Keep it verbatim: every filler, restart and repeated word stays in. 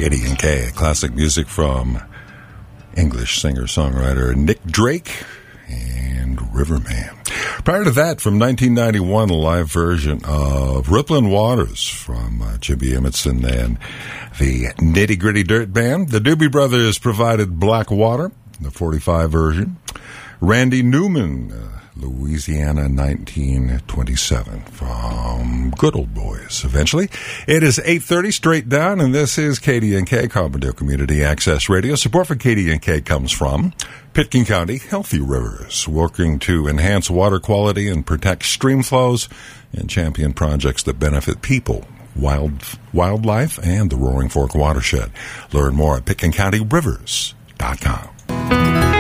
K D and K, classic music from English singer-songwriter Nick Drake and Riverman. Prior to that, from nineteen ninety-one, a live version of Rippling Waters from uh, Jimmy Emmetson and the Nitty Gritty Dirt Band. The Doobie Brothers provided Black Water, the forty-five version. Randy Newman, uh, Louisiana nineteen twenty-seven, from Good Old Boys, eventually. It is eight thirty, straight down, and this is K D and K, Carbondale Community Access Radio. Support for K D and K comes from Pitkin County Healthy Rivers, working to enhance water quality and protect stream flows and champion projects that benefit people, wild wildlife, and the Roaring Fork watershed. Learn more at pitkin county rivers dot com.